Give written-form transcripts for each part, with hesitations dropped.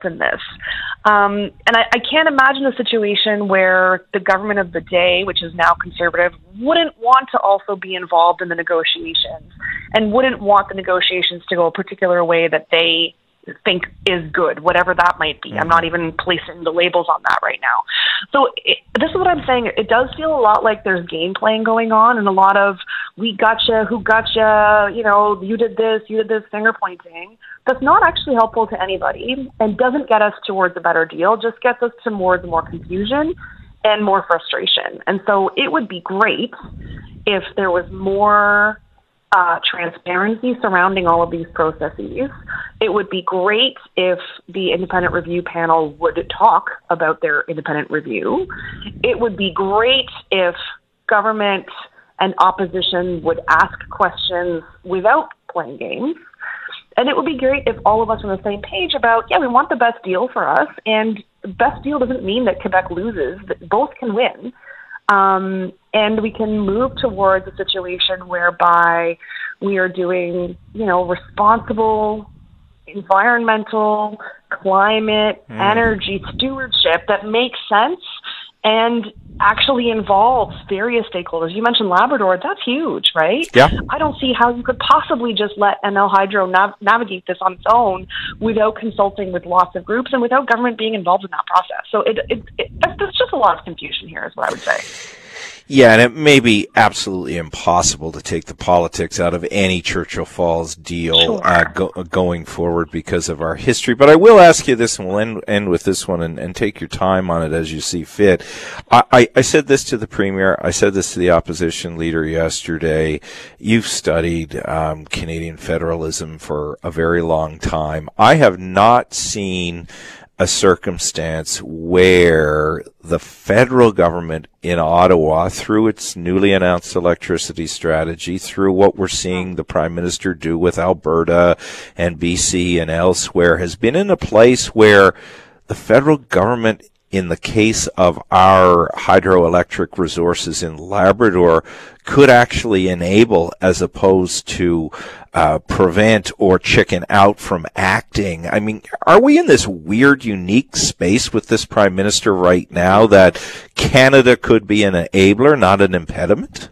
in this. And I can't imagine a situation where the government of the day, which is now Conservative, wouldn't want to also be involved in the negotiations and wouldn't want the negotiations to go a particular way that they think is good, whatever that might be. I'm not even placing the labels on that right now. So this is what I'm saying. It does feel a lot like there's game playing going on and a lot of we gotcha, who gotcha, you did this, finger pointing. That's not actually helpful to anybody and doesn't get us towards a better deal, just gets us towards more confusion and more frustration. And so it would be great if there was more transparency surrounding all of these processes. It would be great if the independent review panel would talk about their independent review. It would be great if government and opposition would ask questions without playing games. And it would be great if all of us are on the same page about, we want the best deal for us. And the best deal doesn't mean that Quebec loses, that both can win. And we can move towards a situation whereby we are doing, responsible environmental, climate, energy stewardship that makes sense and actually involves various stakeholders. You mentioned Labrador. That's huge, right? Yeah. I don't see how you could possibly just let ML Hydro navigate this on its own without consulting with lots of groups and without government being involved in that process. So there's just a lot of confusion here is what I would say. Yeah, and it may be absolutely impossible to take the politics out of any Churchill Falls deal going forward because of our history. But I will ask you this, and we'll end with this one and take your time on it as you see fit. I said this to the Premier. I said this to the opposition leader yesterday. You've studied Canadian federalism for a very long time. I have not seen a circumstance where the federal government in Ottawa, through its newly announced electricity strategy, through what we're seeing the Prime Minister do with Alberta and BC and elsewhere, has been in a place where the federal government, in the case of our hydroelectric resources in Labrador, could actually enable as opposed to prevent or chicken out from acting. I mean, are we in this weird, unique space with this Prime Minister right now that Canada could be an enabler, not an impediment?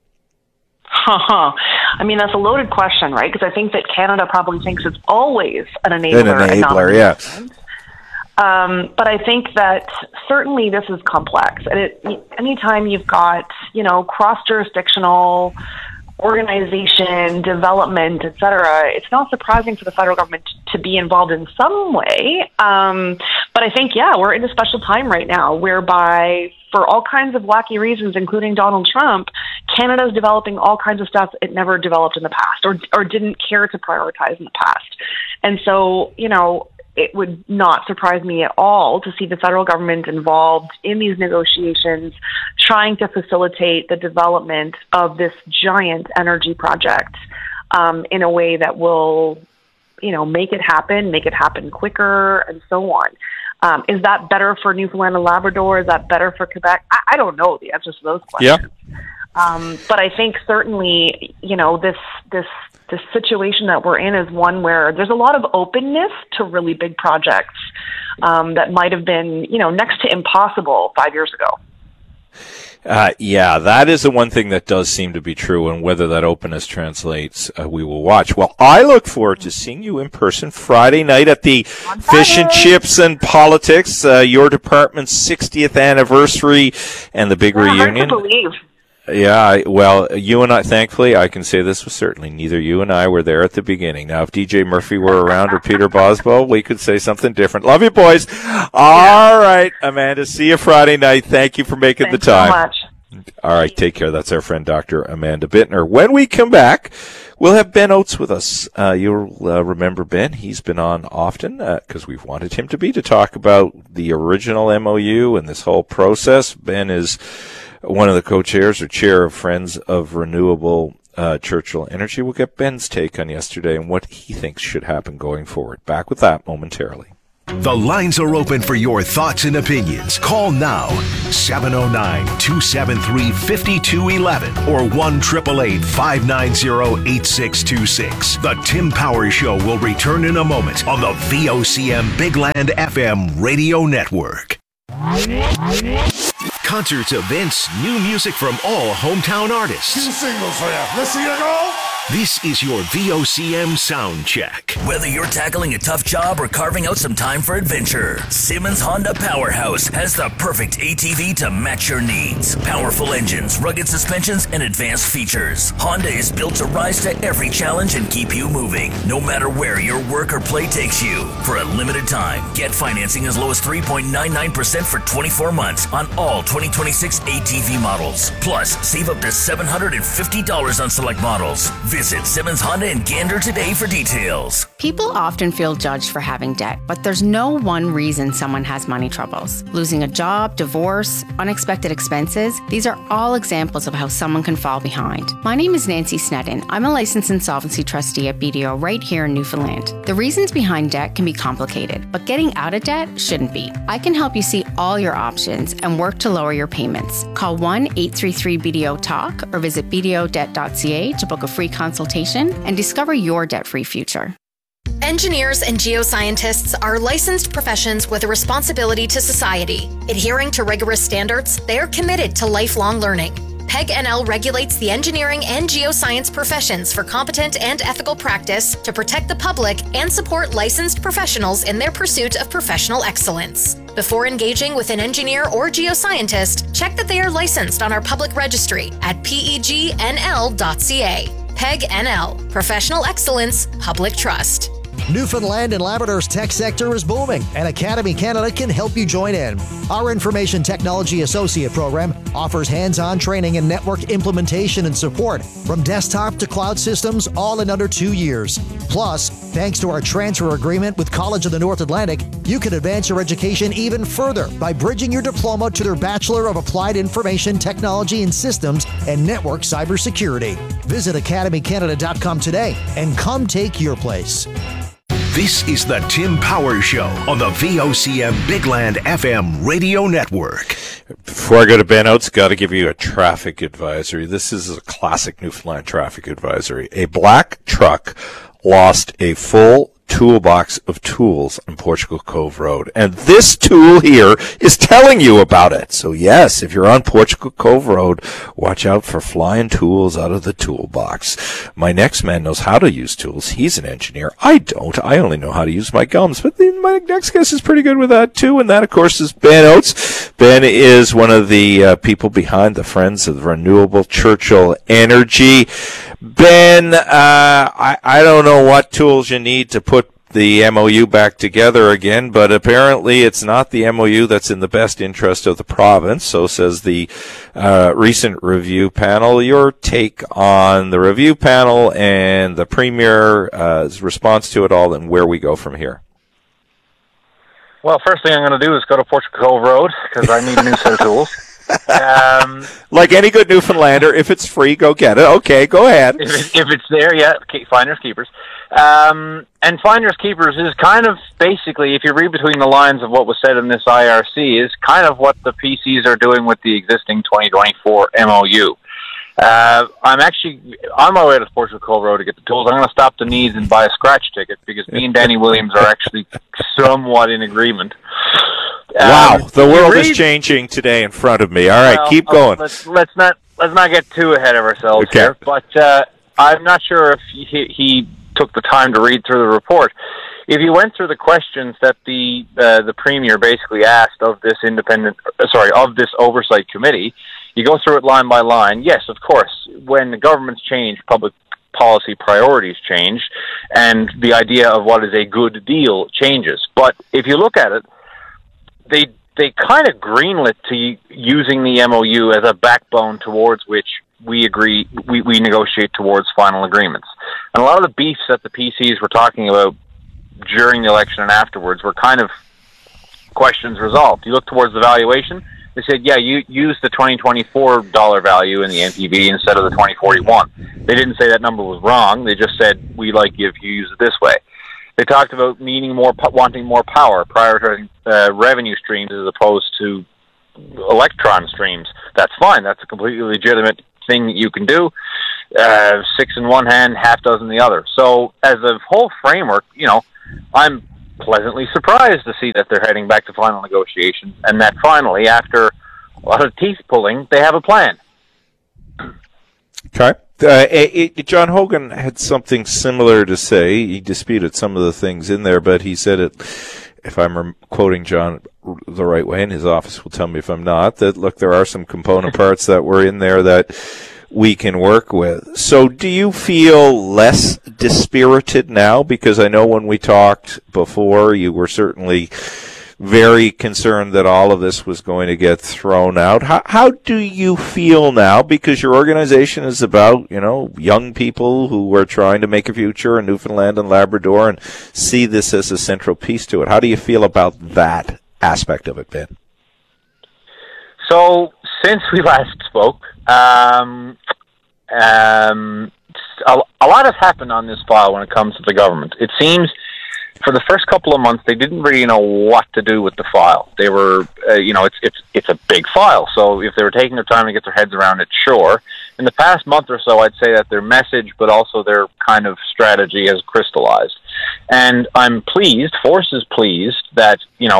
I mean, that's a loaded question, right? Because I think that Canada probably thinks it's always an enabler. An enabler, yeah. But I think that certainly this is complex. And anytime you've got, cross-jurisdictional organization, development, et cetera, it's not surprising for the federal government to be involved in some way. But I think, we're in a special time right now whereby, for all kinds of wacky reasons, including Donald Trump, Canada's developing all kinds of stuff it never developed in the past or didn't care to prioritize in the past. And so, it would not surprise me at all to see the federal government involved in these negotiations, trying to facilitate the development of this giant energy project in a way that will, make it happen quicker, and so on. Is that better for Newfoundland and Labrador? Is that better for Quebec? I don't know the answers to those questions. Yeah. But I think certainly, this situation that we're in is one where there's a lot of openness to really big projects that might have been, next to impossible 5 years ago. That is the one thing that does seem to be true, and whether that openness translates, we will watch. Well, I look forward to seeing you in person Friday night at the Fish and Chips and Politics, your department's 60th anniversary and the big reunion. Hard to believe. Yeah, well, you and I, thankfully, I can say this with certainty, neither you and I were there at the beginning. Now, if DJ Murphy were around or Peter Boswell, we could say something different. Love you, boys. All right, Amanda, see you Friday night. Thank you for making the time. Thanks so much. All right, take care. That's our friend, Dr. Amanda Bittner. When we come back, we'll have Ben Oates with us. You'll remember Ben. He's been on often because we've wanted him to talk about the original MOU and this whole process. Ben is one of the co-chairs or chair of Friends of Renewable Churchill Energy. We'll get Ben's take on yesterday and what he thinks should happen going forward. Back with that momentarily. The lines are open for your thoughts and opinions. Call now, 709-273-5211 or 1-888-590-8626. The Tim Power Show will return in a moment on the VOCM Big Land FM Radio Network. Concerts, events, new music from all hometown artists. 2 singles for you. Let's see you go. This is your VOCM sound check. Whether you're tackling a tough job or carving out some time for adventure, Simmons Honda Powerhouse has the perfect ATV to match your needs. Powerful engines, rugged suspensions, and advanced features. Honda is built to rise to every challenge and keep you moving, no matter where your work or play takes you. For a limited time, get financing as low as 3.99% for 24 months on all 2026 ATV models. Plus, save up to $750 on select models. Visit Simmons Honda in Gander today for details. People often feel judged for having debt, but there's no one reason someone has money troubles. Losing a job, divorce, unexpected expenses, these are all examples of how someone can fall behind. My name is Nancy Sneddon. I'm a licensed insolvency trustee at BDO right here in Newfoundland. The reasons behind debt can be complicated, but getting out of debt shouldn't be. I can help you see all your options and work to lower your payments. Call 1-833-BDO-TALK or visit bdodebt.ca to book a free consultation and discover your debt-free future. Engineers and geoscientists are licensed professions with a responsibility to society. Adhering to rigorous standards, they are committed to lifelong learning. PEG NL regulates the engineering and geoscience professions for competent and ethical practice to protect the public and support licensed professionals in their pursuit of professional excellence. Before engaging with an engineer or geoscientist, check that they are licensed on our public registry at pegnl.ca. PEG NL, Professional Excellence, Public Trust. Newfoundland and Labrador's tech sector is booming, and Academy Canada can help you join in. Our Information Technology Associate program offers hands-on training and network implementation and support from desktop to cloud systems, all in under 2 years. Plus, thanks to our transfer agreement with College of the North Atlantic, you can advance your education even further by bridging your diploma to their Bachelor of Applied Information Technology and Systems and Network Cybersecurity. Visit academycanada.com today and come take your place. This is the Tim Power Show on the VOCM Big Land FM Radio Network. Before I go to Ben Oates, got to give you a traffic advisory. This is a classic Newfoundland traffic advisory. A black truck lost a full toolbox of tools on Portugal Cove Road. And this tool here is telling you about it. So yes, if you're on Portugal Cove Road, watch out for flying tools out of the toolbox. My next man knows how to use tools. He's an engineer. I don't. I only know how to use my gums. But my next guest is pretty good with that too. And that, of course, is Ben Oates. Ben is one of the people behind the Friends of Renewable Churchill Energy. Ben, I don't know what tools you need to put the MOU back together again, but apparently it's not the MOU that's in the best interest of the province, so says the recent review panel. Your take on the review panel and the Premier's response to it all and where we go from here. Well, first thing I'm going to do is go to Portugal Cove Road because I need a new set of tools. Like any good Newfoundlander, if it's free, go get it. Okay, go ahead. If it's there, yeah, finders keepers. And finders keepers is kind of basically, if you read between the lines of what was said in this IRC, is kind of what the PCs are doing with the existing 2024 MOU. I'm on my way to Portugal Cove Road to get the tools. I'm going to stop the Needs and buy a scratch ticket because me and Danny Williams are actually somewhat in agreement. Wow, the world is changing today in front of me. All right, keep going. Let's not get too ahead of ourselves here. But I'm not sure if he took the time to read through the report. If you went through the questions that the Premier basically asked of this oversight committee, you go through it line by line. Yes, of course, when the governments change, public policy priorities change, and the idea of what is a good deal changes. But if you look at it, they kind of greenlit to using the MOU as a backbone towards which we negotiate towards final agreements. And a lot of the beefs that the PCs were talking about during the election and afterwards were kind of questions resolved. You look towards the valuation, they said, yeah, you use the 2024 dollar value in the NPV instead of the 2041. They didn't say that number was wrong. They just said, we like you if you use it this way. They talked about wanting more power, prioritizing revenue streams as opposed to electron streams. That's fine. That's a completely legitimate thing that you can do. 6 in one hand, half dozen in the other. So as a whole framework, I'm pleasantly surprised to see that they're heading back to final negotiations, and that finally, after a lot of teeth pulling, they have a plan. Okay. John Hogan had something similar to say. He disputed some of the things in there, but he said it, if I'm quoting John the right way, and his office will tell me if I'm not, that, look, there are some component parts that were in there that we can work with. So do you feel less dispirited now? Because I know when we talked before, you were certainly very concerned that all of this was going to get thrown out. How do you feel now? Because your organization is about, young people who are trying to make a future in Newfoundland and Labrador and see this as a central piece to it. How do you feel about that aspect of it, Ben? So, since we last spoke, a lot has happened on this file when it comes to the government. It seems for the first couple of months, they didn't really know what to do with the file. They were, it's a big file, so if they were taking their time to get their heads around it, sure. In the past month or so, I'd say that their message, but also their kind of strategy has crystallized. And I'm pleased, Force is pleased, that,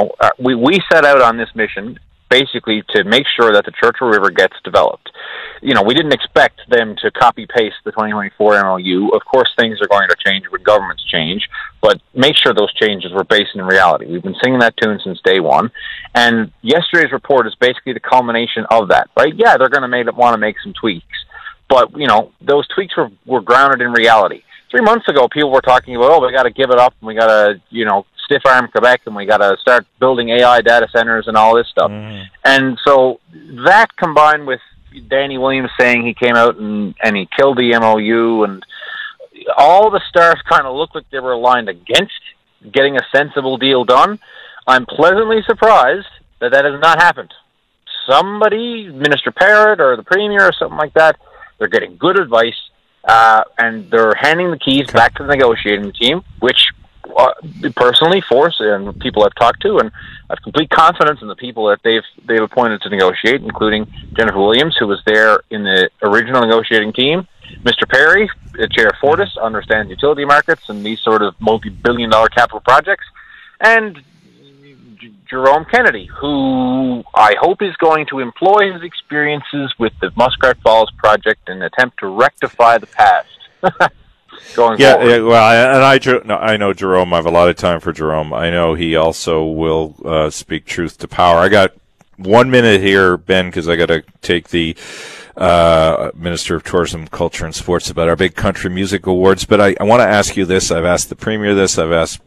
we set out on this mission basically to make sure that the Churchill River gets developed. We didn't expect them to copy-paste the 2024 MOU. Of course, things are going to change when governments change, but make sure those changes were based in reality. We've been singing that tune since day one, and yesterday's report is basically the culmination of that, right? Yeah, they're going to want to make some tweaks, but, those tweaks were grounded in reality. 3 months ago, people were talking about, we got to give it up, and we got to, stiff-arm Quebec, and we got to start building AI data centers and all this stuff. And so that combined with Danny Williams saying he came out and he killed the MOU, and all the stars kind of looked like they were aligned against getting a sensible deal done. I'm pleasantly surprised that has not happened. Somebody, Minister Parrott or the Premier or something like that, they're getting good advice, and they're handing the keys back to the negotiating team, which personally, Force and people I've talked to, and I have complete confidence in the people that they've appointed to negotiate, including Jennifer Williams, who was there in the original negotiating team. Mr. Perry, the chair of Fortis, understands utility markets and these sort of multi-billion-dollar capital projects, and Jerome Kennedy, who I hope is going to employ his experiences with the Muskrat Falls project in an attempt to rectify the past. Going forward. Yeah, well, and I know Jerome. I have a lot of time for Jerome. I know he also will speak truth to power. I got 1 minute here, Ben, because I got to take the Minister of Tourism, Culture and Sports about our big country music awards. But I want to ask you this. I've asked the Premier this. I've asked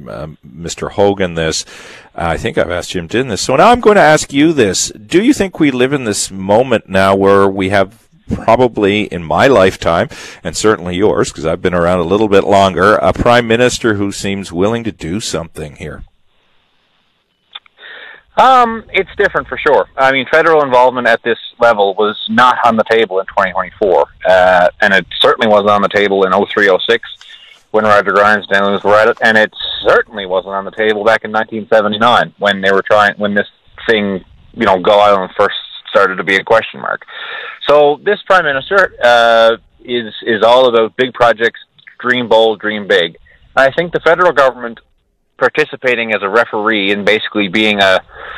Mr. Hogan this. I think I've asked Jim Dinn this. So now I'm going to ask you this. Do you think we live in this moment now where we have probably in my lifetime, and certainly yours, because I've been around a little bit longer, a prime minister who seems willing to do something here? It's different for sure. I mean, federal involvement at this level was not on the table in 2024, and it certainly wasn't on the table in 03-06 when Roger Grimes and Dennis were at it, and it certainly wasn't on the table back in 1979 when this thing, Gull Island first started to be a question mark. So this prime minister is all about big projects, dream bold, dream big. I think the federal government participating as a referee and basically being a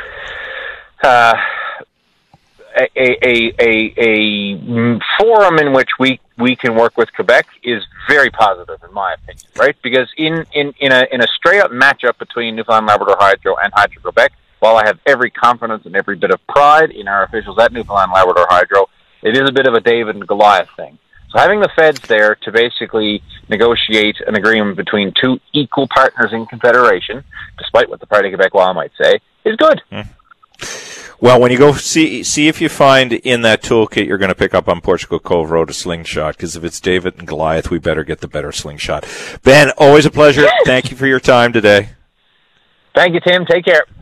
forum in which we can work with Quebec is very positive in my opinion, right? Because in a straight up matchup between Newfoundland Labrador Hydro and Hydro-Quebec, while I have every confidence and every bit of pride in our officials at Newfoundland Labrador Hydro, it is a bit of a David and Goliath thing. So having the feds there to basically negotiate an agreement between two equal partners in Confederation, despite what the Parti Québécois might say, is good. Well, when you go see if you find in that toolkit you're going to pick up on Portugal Cove Road a slingshot, because if it's David and Goliath, we better get the better slingshot. Ben, always a pleasure. Thank you for your time today. Thank you, Tim. Take care.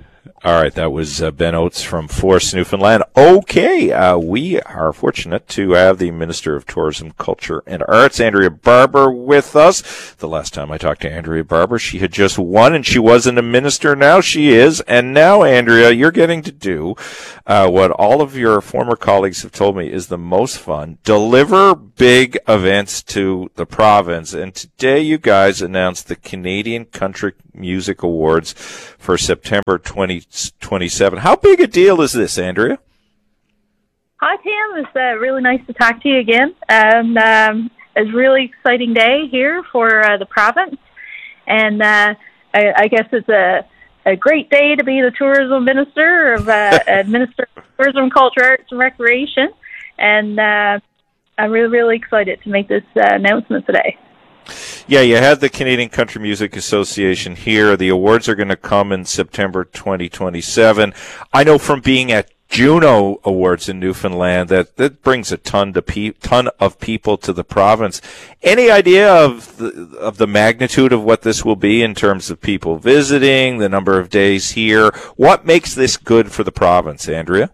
All right, that was Ben Oates from Forest, Newfoundland. Okay, we are fortunate to have the Minister of Tourism, Culture, and Arts, Andrea Barber, with us. The last time I talked to Andrea Barber, she had just won, and she wasn't a minister. Now she is. And now, Andrea, you're getting to do what all of your former colleagues have told me is the most fun: deliver big events to the province. And today you guys announced the Canadian Country Music Awards for September 2027. How big a deal is this, Andrea? Hi, Tim. It's really nice to talk to you again. It's a really exciting day here for the province, and I guess it's a great day to be the tourism minister of Minister of Tourism, Culture, Arts, and Recreation, and I'm really, really excited to make this announcement today. Yeah, you had the Canadian Country Music Association here. The awards are going to come in September 2027. I know from being at Juno Awards in Newfoundland that brings a ton of people to the province. Any idea of the magnitude of what this will be in terms of people visiting, the number of days here? What makes this good for the province, Andrea?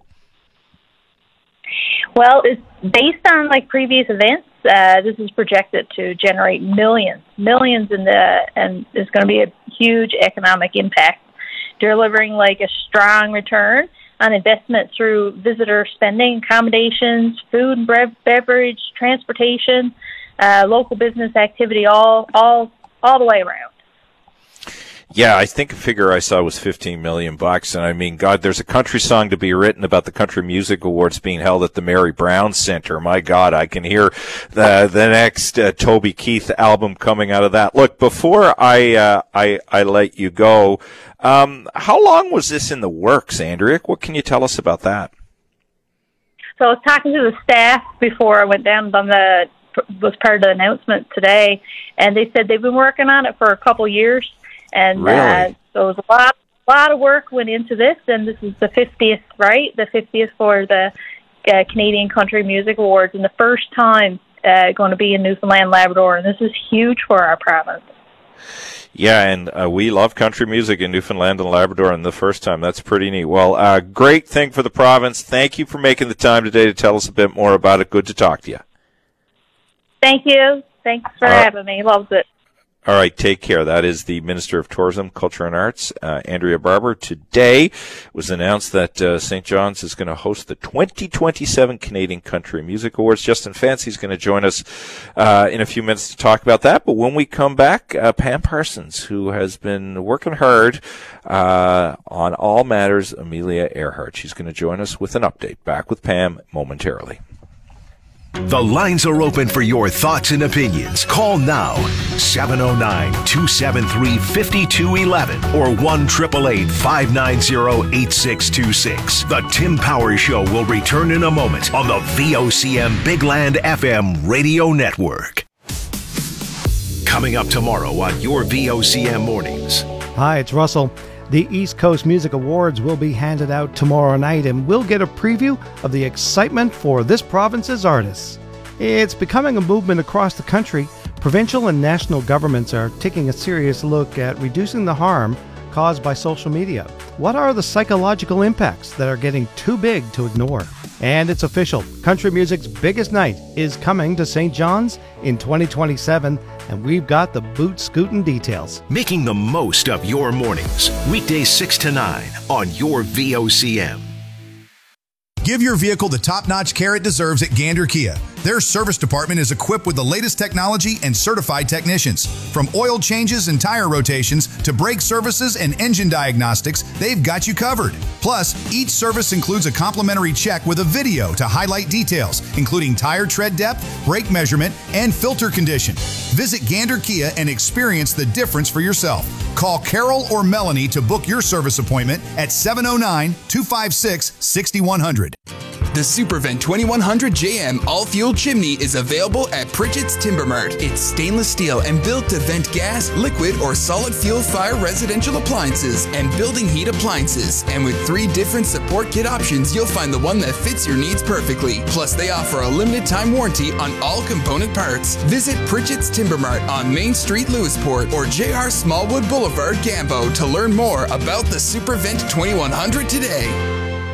Well, it's based on previous events. This is projected to generate millions, and it's going to be a huge economic impact, delivering a strong return on investment through visitor spending, accommodations, food and beverage, transportation, local business activity, all the way around. Yeah, I think a figure I saw was $15 million. And I mean, God, there's a country song to be written about the Country Music Awards being held at the Mary Brown Center. My God, I can hear the next Toby Keith album coming out of that. Look, before I let you go, how long was this in the works, Andrea? What can you tell us about that? So I was talking to the staff before I went down was part of the announcement today, and they said they've been working on it for a couple years. And really? So it was a lot of work went into this, and this is the 50th, right? The 50th for the Canadian Country Music Awards, and the first time going to be in Newfoundland, Labrador, and this is huge for our province. Yeah, and we love country music in Newfoundland and Labrador, and the first time. That's pretty neat. Well, great thing for the province. Thank you for making the time today to tell us a bit more about it. Good to talk to you. Thank you. Thanks for having me. Loves it. All right, take care. That is the Minister of Tourism, Culture and Arts, Andrea Barber. Today it was announced that St. John's is going to host the 2027 Canadian Country Music Awards. Justin Fancy is going to join us in a few minutes to talk about that. But when we come back, Pam Parsons, who has been working hard on all matters Amelia Earhart. She's going to join us with an update. Back with Pam momentarily. The lines are open for your thoughts and opinions. Call now, 709-273-5211 or 1-888-590-8626. The Tim Power Show will return in a moment on the VOCM Big Land FM radio network. Coming up tomorrow on your VOCM mornings. Hi, it's Russell. The East Coast Music Awards will be handed out tomorrow night, and we'll get a preview of the excitement for this province's artists. It's becoming a movement across the country. Provincial and national governments are taking a serious look at reducing the harm caused by social media. What are the psychological impacts that are getting too big to ignore? And it's official. Country music's biggest night is coming to St. John's in 2027, and we've got the boot-scootin' details. Making the most of your mornings. Weekdays 6 to 9 on your VOCM. Give your vehicle the top-notch care it deserves at Gander Kia. Their service department is equipped with the latest technology and certified technicians. From oil changes and tire rotations to brake services and engine diagnostics, they've got you covered. Plus, each service includes a complimentary check with a video to highlight details, including tire tread depth, brake measurement, and filter condition. Visit Gander Kia and experience the difference for yourself. Call Carol or Melanie to book your service appointment at 709-256-6100. The Supervent 2100 JM all-fuel chimney is available at Pritchett's Timber Mart. It's stainless steel and built to vent gas, liquid, or solid fuel fire residential appliances and building heat appliances. And with 3 different support kit options, you'll find the one that fits your needs perfectly. Plus, they offer a limited time warranty on all component parts. Visit Pritchett's Timber Mart on Main Street, Lewisport, or JR Smallwood Boulevard, Gambo to learn more about the Supervent 2100 today.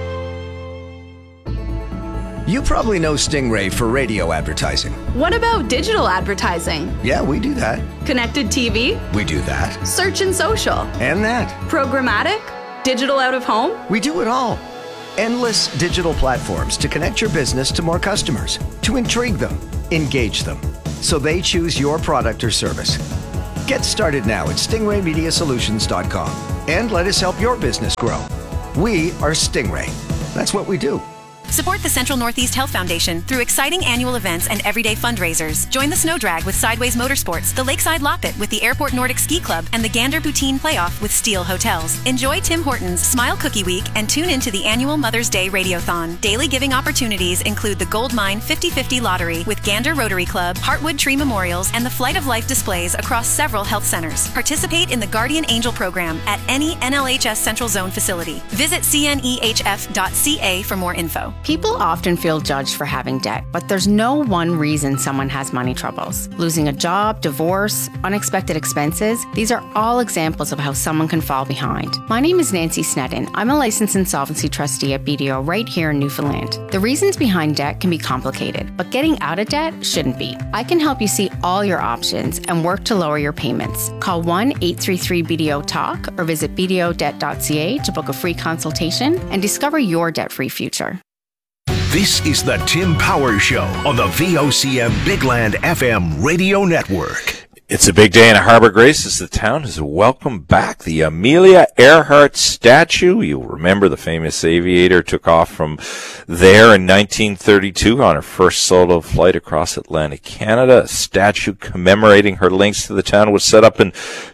You probably know Stingray for radio advertising. What about digital advertising? Yeah, we do that. Connected TV? We do that. Search and social? And that. Programmatic? Digital out of home? We do it all. Endless digital platforms to connect your business to more customers, to intrigue them, engage them, so they choose your product or service. Get started now at stingraymediasolutions.com and let us help your business grow. We are Stingray. That's what we do. Support the Central Northeast Health Foundation through exciting annual events and everyday fundraisers. Join the Snow Drag with Sideways Motorsports, the Lakeside Loppet with the Airport Nordic Ski Club, and the Gander Poutine Playoff with Steel Hotels. Enjoy Tim Hortons Smile Cookie Week and tune into the annual Mother's Day Radiothon. Daily giving opportunities include the Gold Mine 50/50 Lottery with Gander Rotary Club, Heartwood Tree Memorials, and the Flight of Life displays across several health centers. Participate in the Guardian Angel program at any NLHS Central Zone facility. Visit cnehf.ca for more info. People often feel judged for having debt, but there's no one reason someone has money troubles. Losing a job, divorce, unexpected expenses, these are all examples of how someone can fall behind. My name is Nancy Sneddon. I'm a licensed insolvency trustee at BDO right here in Newfoundland. The reasons behind debt can be complicated, but getting out of debt shouldn't be. I can help you see all your options and work to lower your payments. Call 1-833-BDO-TALK or visit bdodebt.ca to book a free consultation and discover your debt-free future. This is the Tim Powers Show on the VOCM Bigland FM radio network. It's a big day in Harbour Grace as the town has welcomed back the Amelia Earhart statue. You'll remember the famous aviator took off from there in 1932 on her first solo flight across Atlantic Canada. A statue commemorating her links to the town was set up in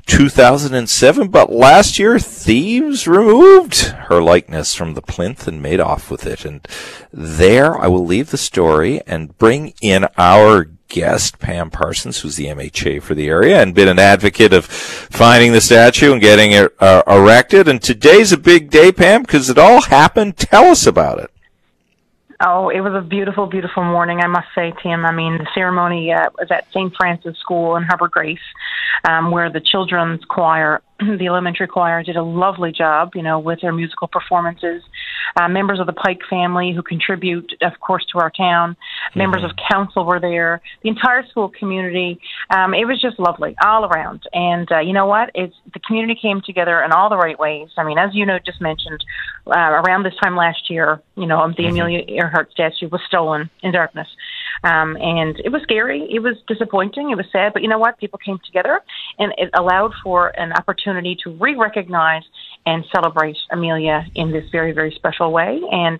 2007, but last year thieves removed her likeness from the plinth and made off with it. And there I will leave the story and bring in our guest, Pam Parsons, who's the MHA for the area and been an advocate of finding the statue and getting it erected. And today's a big day, Pam, because it all happened. Tell us about it. Oh, it was a beautiful, beautiful morning, I must say, Tim. I mean, the ceremony was at St. Francis School in Harbour Grace, where the children's choir, the elementary choir, did a lovely job, with their musical performances. Members of the Pike family who contribute, of course, to our town. Members of council were there. The entire school community. It was just lovely all around. And you know what? The community came together in all the right ways. I mean, as you just mentioned, around this time last year, the Amelia Earhart statue was stolen in darkness. And it was scary. It was disappointing. It was sad. But you know what? People came together, and it allowed for an opportunity to re-recognize and celebrate Amelia in this very, very special way. And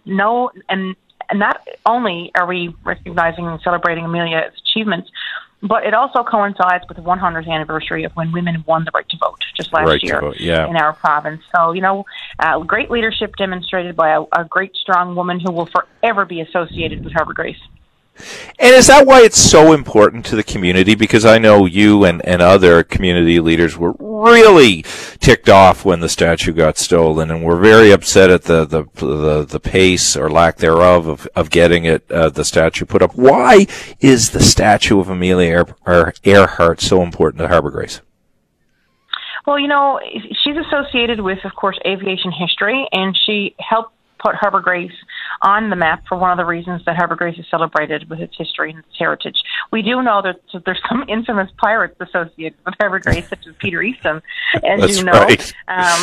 not only are we recognizing and celebrating Amelia's achievements, but it also coincides with the 100th anniversary of when women won the right to vote just last year in our province. So, great leadership demonstrated by a great, strong woman who will forever be associated with Harbour Grace. And is that why it's so important to the community? Because I know you and other community leaders were really ticked off when the statue got stolen, and were very upset at the pace or lack thereof of getting the statue put up. Why is the statue of Amelia Earhart so important to Harbour Grace? Well, she's associated with, of course, aviation history, and she helped put Harbour Grace on the map for one of the reasons that Harbour Grace is celebrated with its history and its heritage. We do know that there's some infamous pirates associated with Harbour Grace, such as Peter Easton, as That's you know. Right.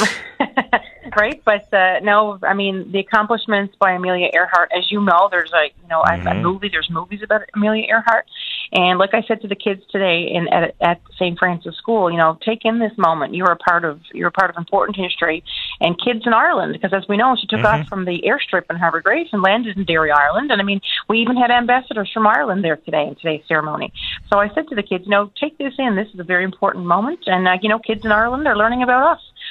Right, but no, I mean, the accomplishments by Amelia Earhart, as you know, there's there's movies about Amelia Earhart. And like I said to the kids today at St. Francis School, take in this moment. You're a part of important history. And kids in Ireland, because as we know, she took off from the airstrip in Harbour Grace and landed in Derry, Ireland. And I mean, we even had ambassadors from Ireland there today in today's ceremony. So I said to the kids, take this in. This is a very important moment. And, kids in Ireland are learning about us.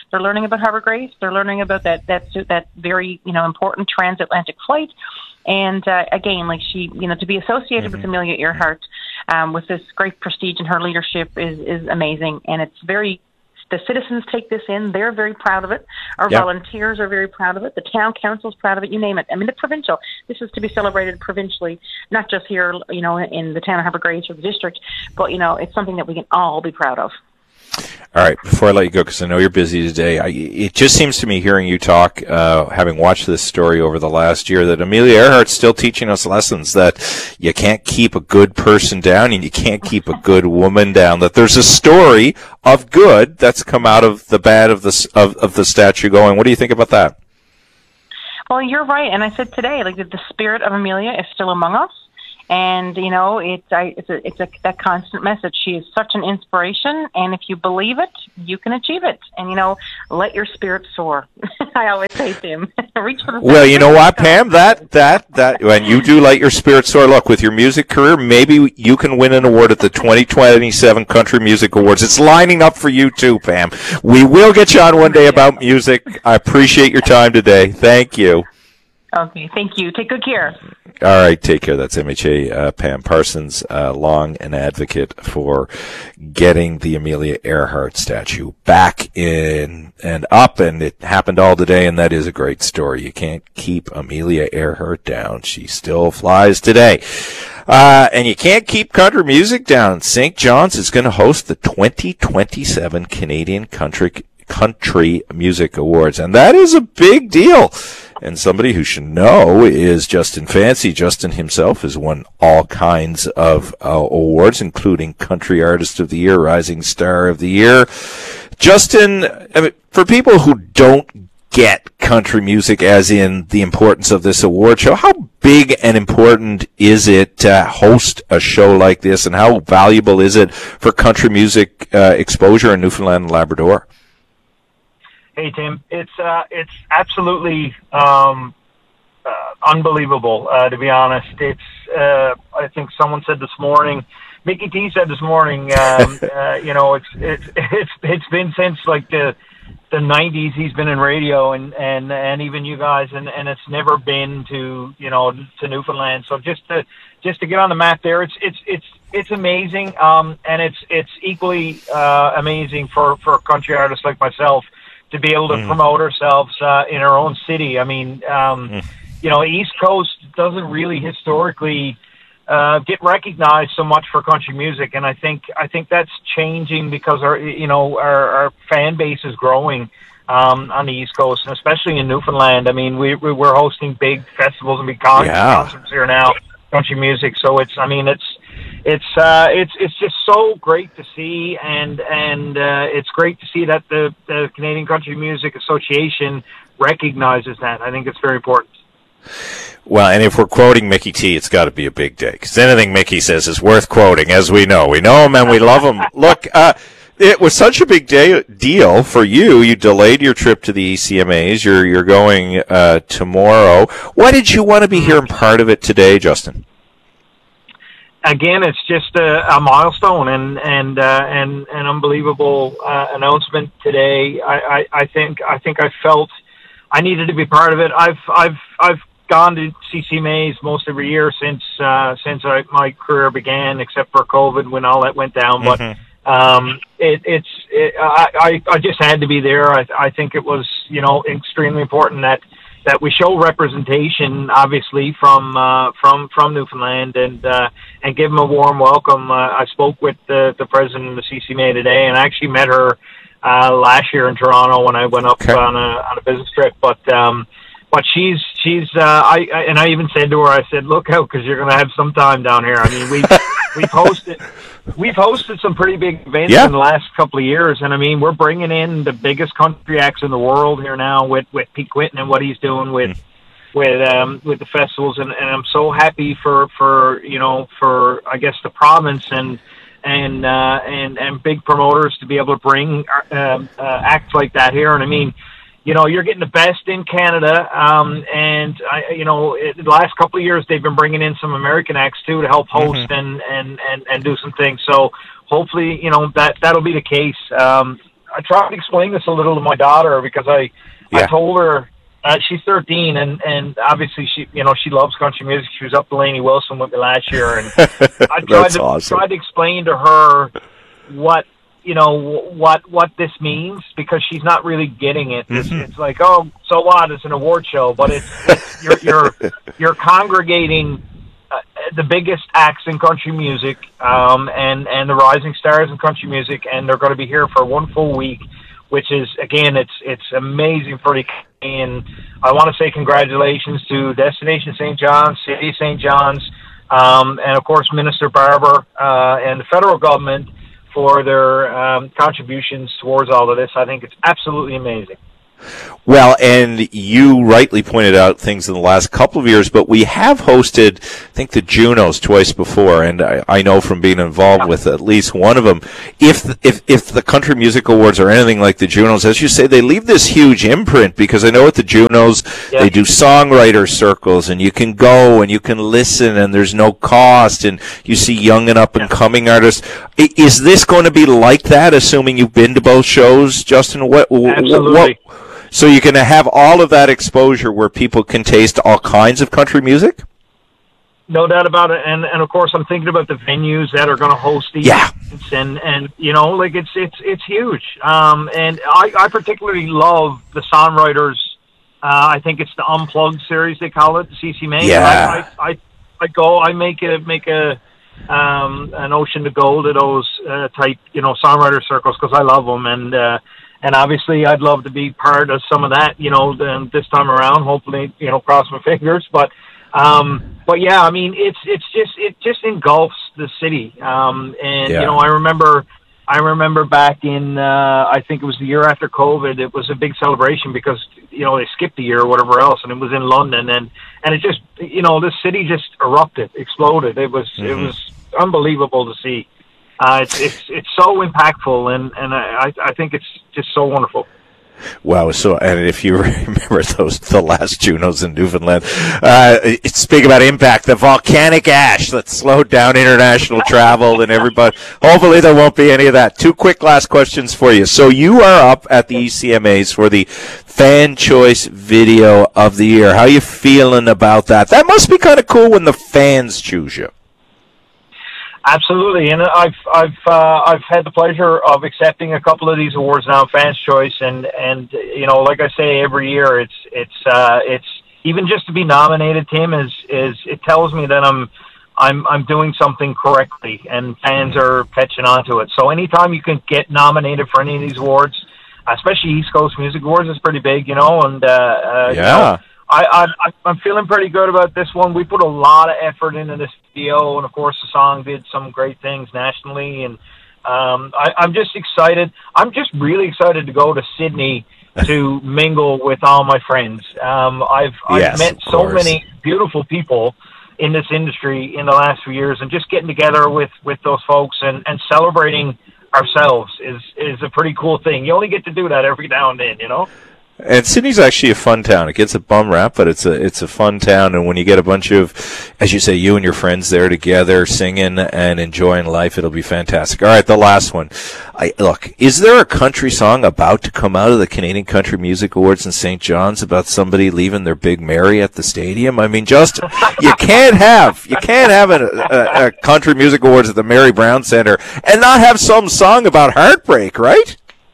They're learning about Harbour Grace. They're learning about that very, important transatlantic flight. And again, like she, to be associated with Amelia Earhart with this great prestige in her leadership is amazing. And it's the citizens take this in. They're very proud of it. Our volunteers are very proud of it. The town council's proud of it. You name it. I mean, the provincial. This is to be celebrated provincially, not just here, in the town of Harbour Grace or the district, but, it's something that we can all be proud of. All right, before I let you go, because I know you're busy today, it just seems to me, hearing you talk, having watched this story over the last year, that Amelia Earhart's still teaching us lessons, that you can't keep a good person down and you can't keep a good woman down, that there's a story of good that's come out of the bad of the statue going. What do you think about that? Well, you're right, and I said today, like, the spirit of Amelia is still among us. And, it's that constant message. She is such an inspiration, and if you believe it, you can achieve it. And, let your spirit soar. I always say to him, reach for the Well, you know what, Pam? That when you do let your spirit soar, look, with your music career, maybe you can win an award at the 2027 Country Music Awards. It's lining up for you too, Pam. We will get you on one day about music. I appreciate your time today. Thank you. Okay, thank you. Take good care. All right, take care. That's MHA Pam Parsons, long an advocate for getting the Amelia Earhart statue back in and up, and it happened all today, and that is a great story. You can't keep Amelia Earhart down. She still flies today. And you can't keep country music down. St. John's is going to host the 2027 Canadian Country Music Awards, and that is a big deal. And somebody who should know is Justin Fancy. Justin himself has won all kinds of awards, including Country Artist of the Year, Rising Star of the Year. Justin, I mean, for people who don't get country music as in the importance of this award show, how big and important is it to host a show like this, and how valuable is it for country music exposure in Newfoundland and Labrador? Hey, Tim, it's absolutely unbelievable, to be honest. It's I think someone said this morning, Mickey T said this morning, it's been since like the 90s he's been in radio and even you guys, and it's never been to Newfoundland. So just to get on the map there, it's amazing, and it's equally amazing for country artists like myself to be able to promote ourselves in our own city. I mean, East Coast doesn't really historically get recognized so much for country music, and I think that's changing because our fan base is growing on the East Coast, and especially in Newfoundland. I mean, we're hosting big festivals and big concerts here now, country music. So it's just so great to see, and it's great to see that the Canadian Country Music Association recognizes that. I think it's very important. Well, and if we're quoting Mickey T, it's got to be a big day, because anything Mickey says is worth quoting, as we know. We know him and we love him. Look, it was such a big deal for you. You delayed your trip to the ECMAs. You're going tomorrow. Why did you want to be here and part of it today, Justin? Again, it's just a milestone and an unbelievable announcement today. I think I felt I needed to be part of it. I've gone to CCMAs most every year since my career began, except for COVID when all that went down. But I just had to be there. I think it was extremely important that we show representation, obviously from Newfoundland, and give them a warm welcome. I spoke with the president of the CCMA today, and I actually met her last year in Toronto when I went up on a business trip. But she's I even said to her, I said, look out, because you're going to have some time down here. I mean, we've hosted some pretty big events in the last couple of years, and I mean, we're bringing in the biggest country acts in the world here now with Pete Quinton and what he's doing with the festivals, and I'm so happy for I guess the province and big promoters to be able to bring acts like that here. And I mean, you're getting the best in Canada, and the last couple of years they've been bringing in some American acts too to help host and do some things. So hopefully, that'll be the case. tried to explain this a little to my daughter because I told her she's 13 and obviously she loves country music. She was up to Lainey Wilson with me last year, and I tried to explain to her what this means because she's not really getting it. It's like, oh, so what? It's an award show, but it's you're congregating the biggest acts in country music and the rising stars in country music, and they're going to be here for one full week, which is, again, it's amazing for the community. And I want to say congratulations to Destination St. John's, City of St. John's, and of course Minister Barber and the federal government for their contributions towards all of this. I think it's absolutely amazing. Well, and you rightly pointed out things in the last couple of years, but we have hosted, I think, the Junos twice before, and I know from being involved with at least one of them, if the Country Music Awards are anything like the Junos, as you say, they leave this huge imprint, because I know at the Junos, they do songwriter circles, and you can go and you can listen, and there's no cost, and you see young and up-and-coming artists. Is this going to be like that, assuming you've been to both shows, Justin? Absolutely. So you're going to have all of that exposure where people can taste all kinds of country music? No doubt about it. And of course, I'm thinking about the venues that are going to host these. Yeah. And like it's huge. And I particularly love the songwriters. I think it's the Unplugged series, they call it, the CC May. Yeah. I make an ocean to go to those type, songwriter circles because I love them. And obviously, I'd love to be part of some of that, this time around. Hopefully, cross my fingers. But yeah, I mean, it just engulfs the city. I remember back in, I think it was the year after COVID. It was a big celebration because they skipped a year or whatever else, and it was in London, and it just the city just erupted, exploded. It was unbelievable to see. It's so impactful, and I think it's just so wonderful. Wow! And if you remember the last Junos in Newfoundland, speak about impact, the volcanic ash that slowed down international travel and everybody. Hopefully, there won't be any of that. Two quick last questions for you. So you are up at the ECMAs for the Fan Choice Video of the Year. How are you feeling about that? That must be kind of cool when the fans choose you. Absolutely, and I've had the pleasure of accepting a couple of these awards now, Fans Choice, and like I say every year, it's even just to be nominated, Tim, is it tells me that I'm doing something correctly, and fans are catching on to it. So anytime you can get nominated for any of these awards, especially East Coast Music Awards, is pretty big, and yeah. I'm feeling pretty good about this one. We put a lot of effort into this video, and of course the song did some great things nationally, and I'm just excited. I'm just really excited to go to Sydney to mingle with all my friends. I've met so many beautiful people in this industry in the last few years, and just getting together with those folks and celebrating ourselves is a pretty cool thing. You only get to do that every now and then, And Sydney's actually a fun town. It gets a bum rap, but it's a fun town. And when you get a bunch of, as you say, you and your friends there together singing and enjoying life, it'll be fantastic. All right, the last one. Look, is there a country song about to come out of the Canadian Country Music Awards in St. John's about somebody leaving their Big Mary at the stadium? I mean, Justin, you can't have a Country Music Awards at the Mary Brown Center and not have some song about heartbreak, right?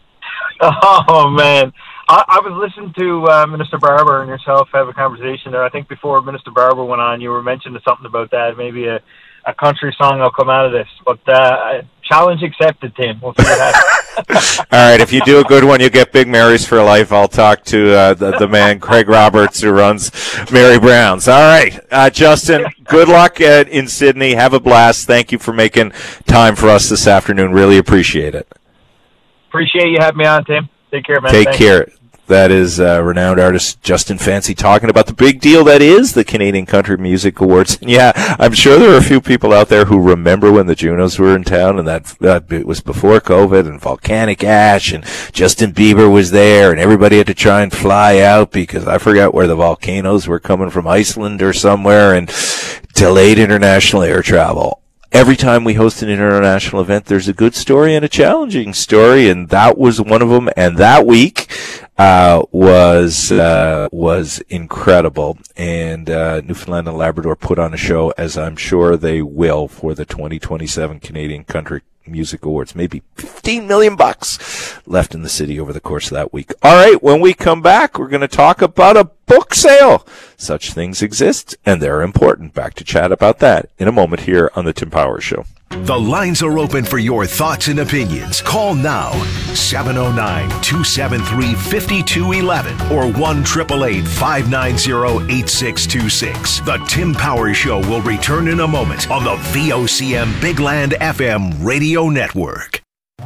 Oh man. I was listening to Minister Barber and yourself have a conversation there. I think before Minister Barber went on, you were mentioning something about that. Maybe a country song will come out of this. But challenge accepted, Tim. We'll see what happens. All right, if you do a good one, you'll get Big Marys for life. I'll talk to the man, Craig Roberts, who runs Mary Brown's. All right, Justin, good luck in Sydney. Have a blast. Thank you for making time for us this afternoon. Really appreciate it. Appreciate you having me on, Tim. Take care, man. Take Thanks. care. That is renowned artist Justin Fancy talking about the big deal that is the Canadian Country Music Awards. And yeah, I'm sure there are a few people out there who remember when the Junos were in town, and that it was before COVID and volcanic ash, and Justin Bieber was there, and everybody had to try and fly out because I forgot where the volcanoes were coming from, Iceland or somewhere, and delayed international air travel. every time we host an international event, there's a good story and a challenging story, and that was one of them. And that week was incredible. And Newfoundland and Labrador put on a show, as I'm sure they will, for the 2027 Canadian Country Music Awards. Maybe $15 million left in the city over the course of that week. All right, when we come back, we're going to talk about a book sale. Such things exist, and they're important. Back to chat about that in a moment here on The Tim Powers Show. The lines are open for your thoughts and opinions. Call now, 709-273-5211 or 1-888-590-8626. The Tim Powers Show will return in a moment on the VOCM Big Land FM radio network.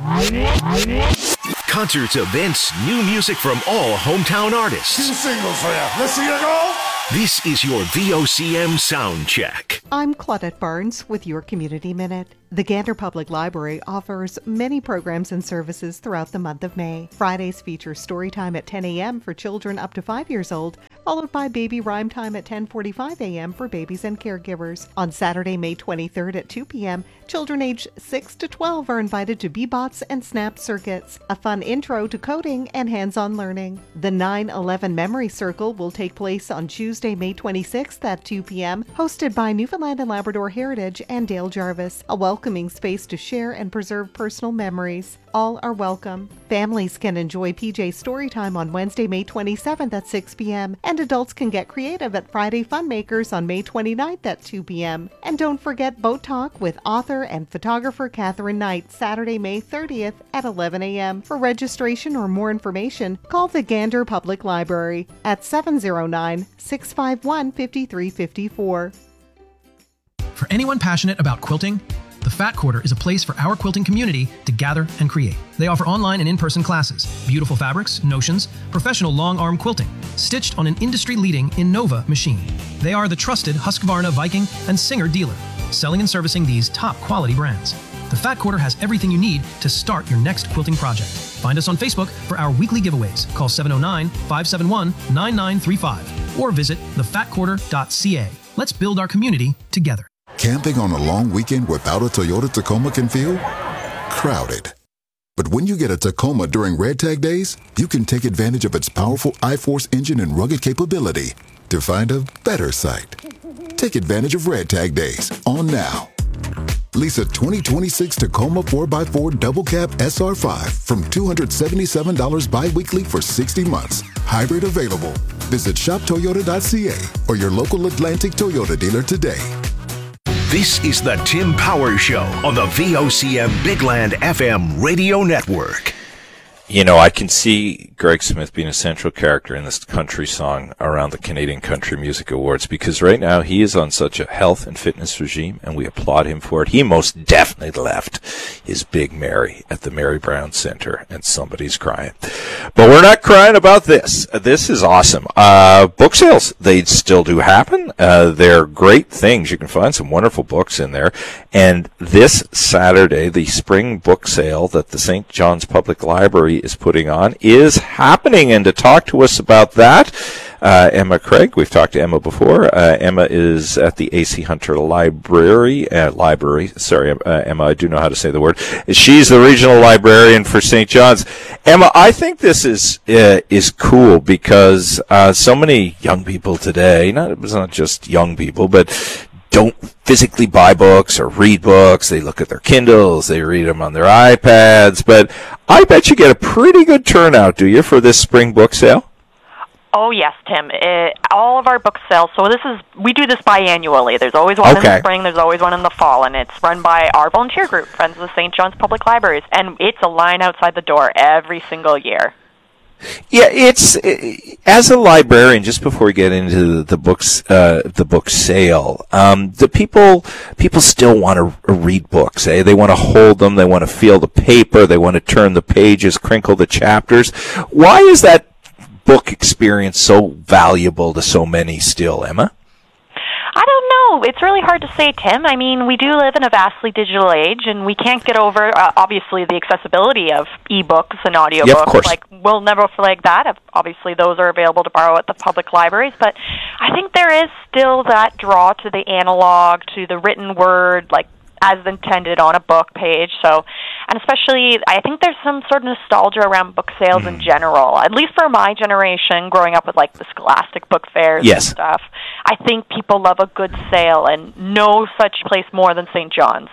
Concerts, events, new music from all hometown artists. 2 singles for you. Let's see you go. This is your VOCM Sound Check. I'm Claudette Barnes with your Community Minute. The Gander Public Library offers many programs and services throughout the month of May. Fridays feature story time at 10 a.m. for children up to 5 years old, followed by baby rhyme time at 10:45 a.m. for babies and caregivers. On Saturday, May 23rd at 2 p.m., children aged 6 to 12 are invited to Bebots and Snap Circuits, a fun intro to coding and hands-on learning. The 9/11 Memory Circle will take place on Tuesday, May 26th at 2 p.m., hosted by Newfoundland and Labrador Heritage and Dale Jarvis, a welcoming space to share and preserve personal memories. All are welcome. Families can enjoy PJ Storytime on Wednesday, May 27th at 6 p.m., and adults can get creative at Friday Funmakers on May 29th at 2 p.m. And don't forget Boat Talk with author and photographer Catherine Knight, Saturday, May 30th at 11 a.m. For registration or more information, call the Gander Public Library at 709-651-5354. For anyone passionate about quilting, the Fat Quarter is a place for our quilting community to gather and create. They offer online and in-person classes, beautiful fabrics, notions, professional long-arm quilting, stitched on an industry-leading Innova machine. They are the trusted Husqvarna, Viking, and Singer dealer, selling and servicing these top-quality brands. The Fat Quarter has everything you need to start your next quilting project. Find us on Facebook for our weekly giveaways. Call 709-571-9935 or visit thefatquarter.ca. Let's build our community together. Camping on a long weekend without a Toyota Tacoma can feel crowded. But when you get a Tacoma during Red Tag Days, you can take advantage of its powerful iForce engine and rugged capability to find a better site. Take advantage of Red Tag Days on now. Lease a 2026 Tacoma 4x4 Double Cab SR5 from $277 bi-weekly for 60 months. Hybrid available. Visit shoptoyota.ca or your local Atlantic Toyota dealer today. This is the Tim Powers Show on the VOCM Big Land FM radio network. You know, I can see Greg Smith being a central character in this country song around the Canadian Country Music Awards, because right now he is on such a health and fitness regime, and we applaud him for it. He most definitely left his Big Mary at the Mary Brown Center, and somebody's crying. But we're not crying about this. This is awesome. Book sales, they still do happen. They're great things. You can find some wonderful books in there. And this Saturday, the spring book sale that the St. John's Public Library is putting on is happening. And to talk to us about that, Emma Craig. We've talked to Emma before. Emma is at the A.C. Hunter Library. Emma, I do know how to say the word. She's the regional librarian for St. John's. Emma, I think this is cool because so many young people today, it's not just young people, but don't physically buy books or read books. They look at their Kindles, they read them on their iPads, but I bet you get a pretty good turnout, do you, for this spring book sale? Oh, yes, Tim. All of our book sales, we do this biannually. There's always one in the spring, there's always one in the fall, and it's run by our volunteer group, Friends of the St. John's Public Libraries, and it's a line outside the door every single year. Yeah, it's as a librarian. Just before we get into the books, the book sale, the people still want to read books. They want to hold them. They want to feel the paper. They want to turn the pages, crinkle the chapters. Why is that book experience so valuable to so many still, Emma? I don't know. It's really hard to say, Tim. I mean, we do live in a vastly digital age, and we can't get over, obviously, the accessibility of e-books and audiobooks. Yeah, of course. We'll never flag that. Obviously, those are available to borrow at the public libraries. But I think there is still that draw to the analog, to the written word, as intended on a book page. So, and especially, I think there's some sort of nostalgia around book sales in general. At least for my generation, growing up with like the Scholastic book fairs and stuff, I think people love a good sale, and no such place more than St. John's.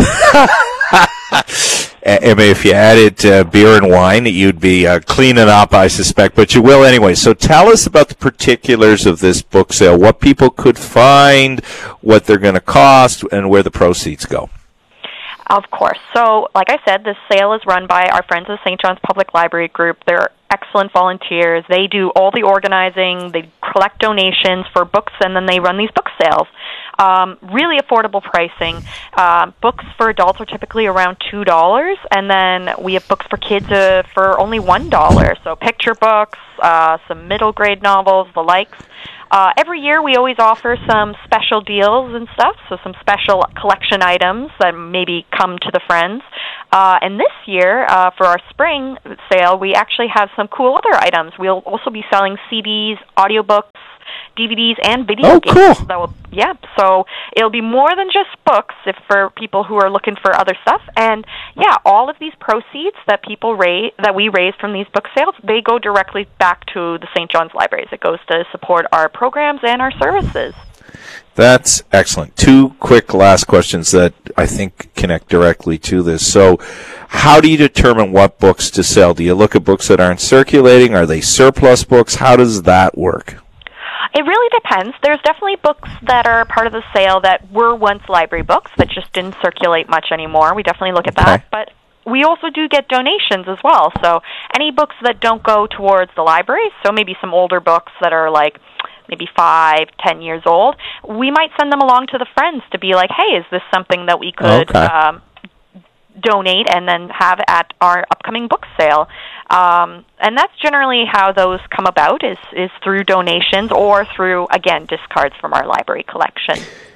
Emma, if you added beer and wine, you'd be cleaning up, I suspect, but you will anyway. So tell us about the particulars of this book sale, what people could find, what they're going to cost, and where the proceeds go. Of course. So, like I said, this sale is run by our friends of St. John's Public Library Group. They're excellent volunteers. They do all the organizing, they collect donations for books, and then they run these book sales. Really affordable pricing. Books for adults are typically around $2, and then we have books for kids for only $1. So picture books, some middle grade novels, the likes. Every year we always offer some special deals and stuff, so some special collection items that maybe come to the friends. And this year, for our spring sale, we actually have some cool other items. We'll also be selling CDs, audiobooks, DVDs, and video games. Cool. That will, so it'll be more than just books if for people who are looking for other stuff. And all of these proceeds that we raise from these book sales, they go directly back to the St. John's Libraries. It goes to support our programs and our services. That's excellent. Two quick last questions that I think connect directly to this. So how do you determine what books to sell? Do you look at books that aren't circulating? Are they surplus books? How does that work? It really depends. There's definitely books that are part of the sale that were once library books that just didn't circulate much anymore. We definitely look at that. But we also do get donations as well. So any books that don't go towards the library, so maybe some older books that are like maybe 5-10 years old, we might send them along to the friends to be like, hey, is this something that we could donate and then have at our upcoming book sale? And that's generally how those come about, is through donations or through, again, discards from our library collection.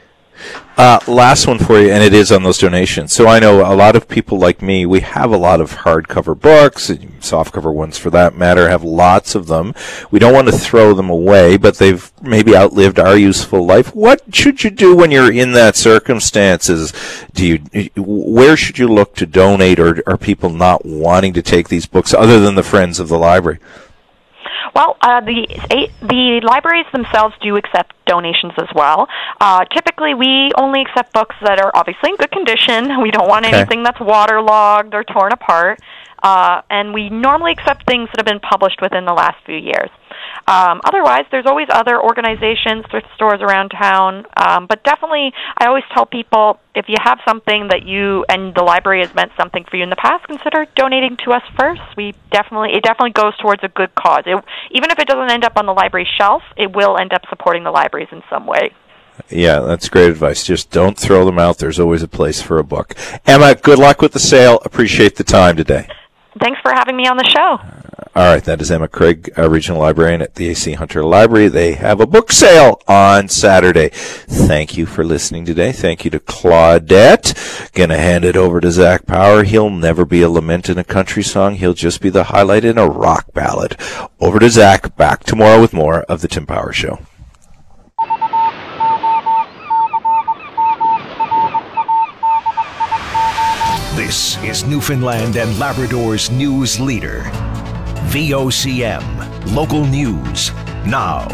Last one for you, and it is on those donations. So I know a lot of people like me, we have a lot of hardcover books, softcover ones for that matter, have lots of them. We don't want to throw them away, but they've maybe outlived our useful life. What should you do when you're in that circumstances? Where should you look to donate, or are people not wanting to take these books other than the friends of the library? Well, the libraries themselves do accept donations as well. Typically, we only accept books that are obviously in good condition. We don't want anything that's waterlogged or torn apart. And we normally accept things that have been published within the last few years. Otherwise, there's always other organizations, thrift stores around town. But definitely, I always tell people, if you have something that you and the library has meant something for you in the past, consider donating to us first. It definitely goes towards a good cause. Even if it doesn't end up on the library shelf, it will end up supporting the libraries in some way. Yeah, that's great advice. Just don't throw them out. There's always a place for a book. Emma, good luck with the sale. Appreciate the time today. Thanks for having me on the show. All right, that is Emma Craig, Regional Librarian at the A.C. Hunter Library. They have a book sale on Saturday. Thank you for listening today. Thank you to Claudette. Gonna hand it over to Zach Power. He'll never be a lament in a country song. He'll just be the highlight in a rock ballad. Over to Zach. Back tomorrow with more of The Tim Power Show. This is Newfoundland and Labrador's news leader. VOCM, local news, now.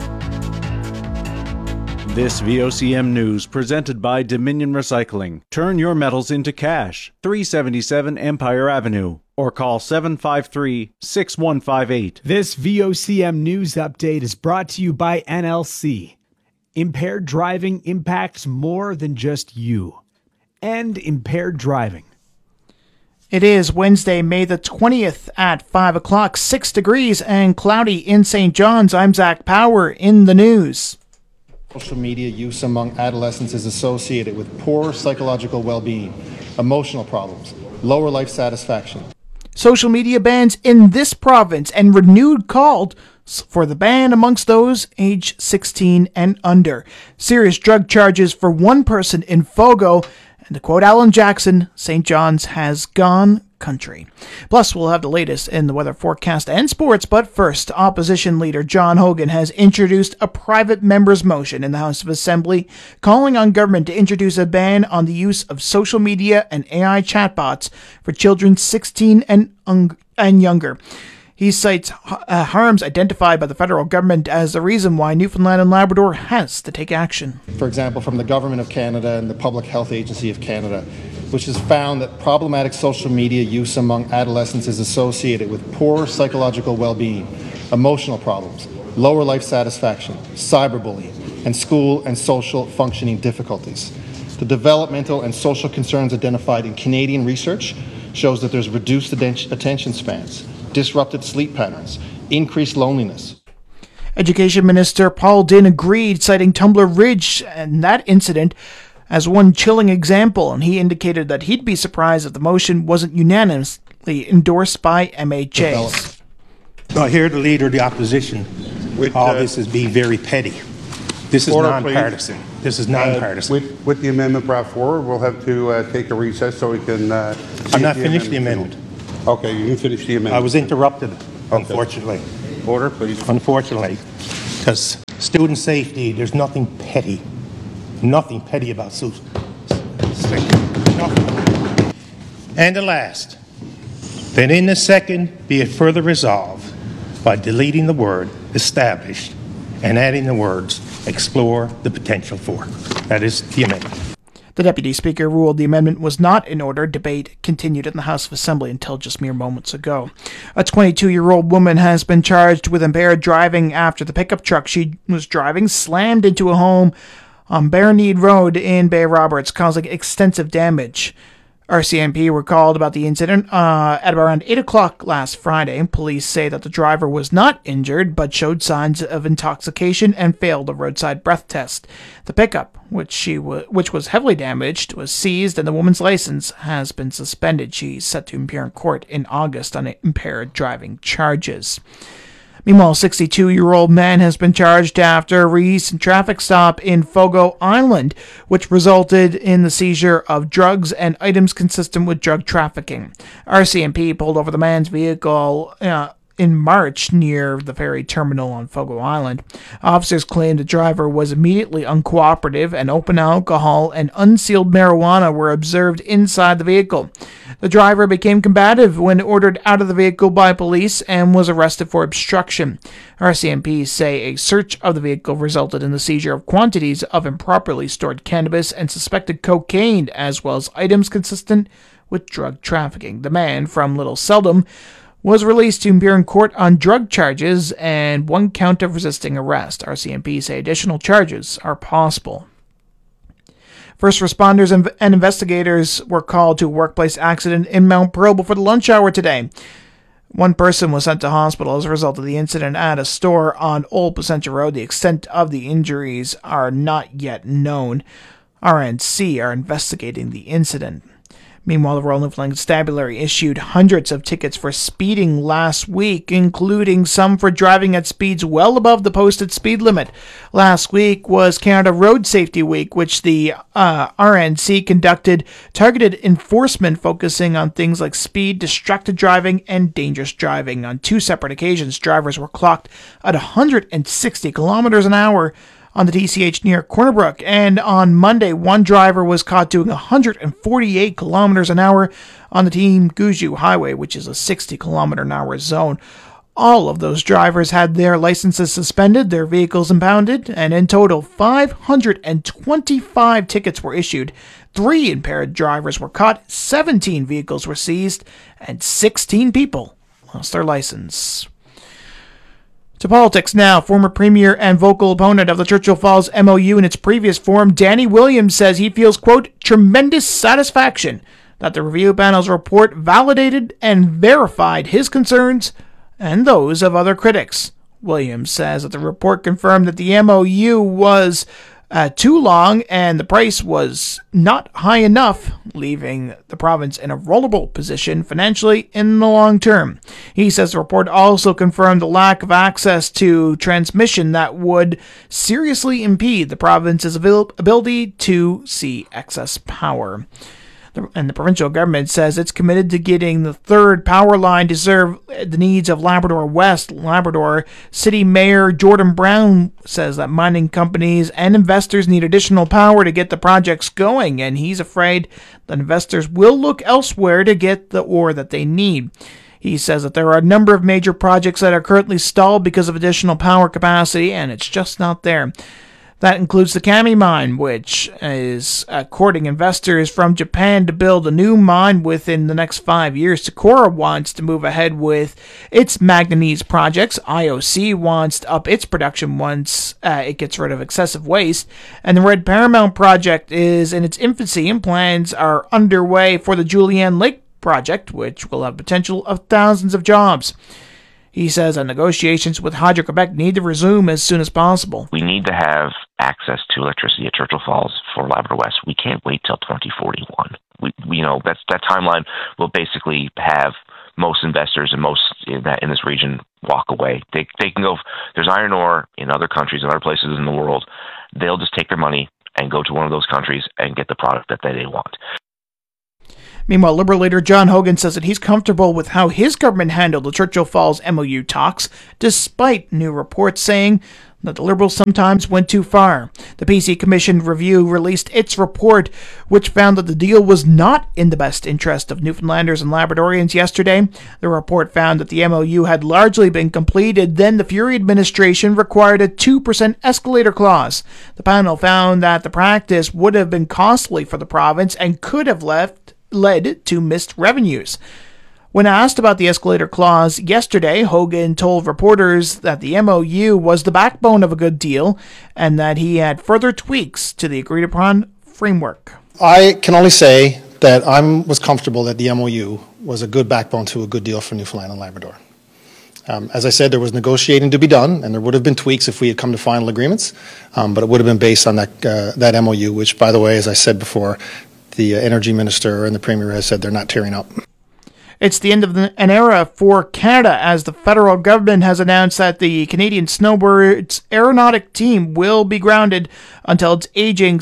This VOCM news presented by Dominion Recycling. Turn your metals into cash. 377 Empire Avenue. Or call 753-6158. This VOCM news update is brought to you by NLC. Impaired driving impacts more than just you. End impaired driving. It is Wednesday, May the 20th at 5 o'clock, 6 degrees and cloudy in St. John's. I'm Zach Power in the news. Social media use among adolescents is associated with poor psychological well-being, emotional problems, lower life satisfaction. Social media bans in this province and renewed call for the ban amongst those age 16 and under. Serious drug charges for one person in Fogo. And to quote Alan Jackson, St. John's has gone country. Plus, we'll have the latest in the weather forecast and sports, but first, Opposition Leader John Hogan has introduced a private member's motion in the House of Assembly calling on government to introduce a ban on the use of social media and AI chatbots for children 16 and younger. He cites harms identified by the federal government as the reason why Newfoundland and Labrador has to take action. For example, from the Government of Canada and the Public Health Agency of Canada, which has found that problematic social media use among adolescents is associated with poor psychological well-being, emotional problems, lower life satisfaction, cyberbullying, and school and social functioning difficulties. The developmental and social concerns identified in Canadian research shows that there's reduced attention spans, disrupted sleep patterns, increased loneliness. Education Minister Paul Dinn agreed, citing Tumbler Ridge and that incident as one chilling example, and he indicated that he'd be surprised if the motion wasn't unanimously endorsed by MHAs. I hear the Leader of the Opposition. All this is being very petty. This is nonpartisan. This is nonpartisan. With the amendment brought forward, we'll have to take a recess so we can... I'm not finished the amendment. Okay, you can finish the amendment. I was interrupted, unfortunately. Order, please. Unfortunately, because student safety, there's nothing petty. Nothing petty about student safety. Nothing. And the last, that in the second be it further resolved by deleting the word established and adding the words explore the potential for. That is the amendment. The Deputy Speaker ruled the amendment was not in order. Debate continued in the House of Assembly until just mere moments ago. A 22-year-old woman has been charged with impaired driving after the pickup truck she was driving slammed into a home on Bareneed Road in Bay Roberts, causing extensive damage. RCMP were called about the incident at around 8 o'clock last Friday. Police say that the driver was not injured, but showed signs of intoxication and failed a roadside breath test. The pickup, which was heavily damaged, was seized, and the woman's license has been suspended. She's set to appear in court in August on impaired driving charges. Meanwhile, a 62-year-old man has been charged after a recent traffic stop in Fogo Island, which resulted in the seizure of drugs and items consistent with drug trafficking. RCMP pulled over the man's vehicle in March near the ferry terminal on Fogo Island. Officers claimed the driver was immediately uncooperative, and open alcohol and unsealed marijuana were observed inside the vehicle. The driver became combative when ordered out of the vehicle by police and was arrested for obstruction. RCMP say a search of the vehicle resulted in the seizure of quantities of improperly stored cannabis and suspected cocaine, as well as items consistent with drug trafficking. The man from Little Seldom was released to appear in court on drug charges and one count of resisting arrest. RCMP say additional charges are possible. First responders and investigators were called to a workplace accident in Mount Pearl before the lunch hour today. One person was sent to hospital as a result of the incident at a store on Old Placentia Road. The extent of the injuries are not yet known. RNC are investigating the incident. Meanwhile, the Royal Newfoundland Constabulary issued hundreds of tickets for speeding last week, including some for driving at speeds well above the posted speed limit. Last week was Canada Road Safety Week, which the RNC conducted targeted enforcement focusing on things like speed, distracted driving, and dangerous driving. On two separate occasions, drivers were clocked at 160 kilometers an hour on the DCH near Corner Brook, and on Monday, one driver was caught doing 148 kilometers an hour on the Team Guju Highway, which is a 60 kilometer an hour zone. All of those drivers had their licenses suspended, their vehicles impounded, and in total, 525 tickets were issued. 3 impaired drivers were caught, 17 vehicles were seized, and 16 people lost their license. To politics now. Former Premier and vocal opponent of the Churchill Falls MOU in its previous form, Danny Williams says he feels, quote, tremendous satisfaction that the review panel's report validated and verified his concerns and those of other critics. Williams says that the report confirmed that the MOU was too long and the price was not high enough, leaving the province in a vulnerable position financially in the long term. He says the report also confirmed the lack of access to transmission that would seriously impede the province's ability to see excess power. And the provincial government says it's committed to getting the third power line to serve the needs of Labrador West. Labrador City Mayor Jordan Brown says that mining companies and investors need additional power to get the projects going, and he's afraid that investors will look elsewhere to get the ore that they need. He says that there are a number of major projects that are currently stalled because of additional power capacity, and it's just not there. That includes the Kami mine, which is courting investors from Japan to build a new mine within the next 5 years. Socorro wants to move ahead with its manganese projects. IOC wants to up its production once it gets rid of excessive waste. And the Red Paramount project is in its infancy, and plans are underway for the Julienne Lake project, which will have potential of thousands of jobs. He says that negotiations with Hydro-Quebec need to resume as soon as possible. We need to have access to electricity at Churchill Falls for Labrador West. We can't wait till 2041. That timeline will basically have most investors and most in this region walk away. They can go. There's iron ore in other countries and other places in the world. They'll just take their money and go to one of those countries and get the product that they want. Meanwhile, Liberal leader John Hogan says that he's comfortable with how his government handled the Churchill Falls MOU talks, despite new reports saying that the Liberals sometimes went too far. The PC Commission Review released its report, which found that the deal was not in the best interest of Newfoundlanders and Labradorians yesterday. The report found that the MOU had largely been completed. Then the Furey administration required a 2% escalator clause. The panel found that the practice would have been costly for the province and could have led to missed revenues. When asked about the escalator clause yesterday, Hogan told reporters that the MOU was the backbone of a good deal and that he had further tweaks to the agreed-upon framework. I can only say that I was comfortable that the MOU was a good backbone to a good deal for Newfoundland and Labrador. As I said, there was negotiating to be done, and there would have been tweaks if we had come to final agreements, but it would have been based on that MOU, which, by the way, as I said before, the Energy Minister and the Premier has said they're not tearing up. It's the end of an era for Canada, as the federal government has announced that the Canadian Snowbirds aeronautic team will be grounded until its aging